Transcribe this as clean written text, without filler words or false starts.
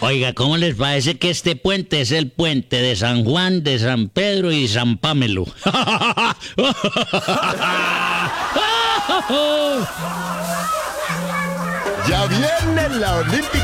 Oiga, ¿cómo les parece que este puente es el puente de San Juan, de San Pedro y San Pamelo? Ya viene la Olímpica.